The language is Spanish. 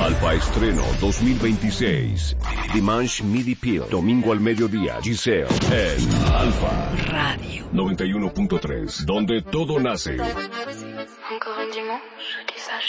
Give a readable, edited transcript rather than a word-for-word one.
Alfa Estreno 2026. Dimanche Midi Peel. Domingo al mediodía. Giselle. En Alfa Radio 91.3. Donde todo nace. Encore un dimanche qui s'achève.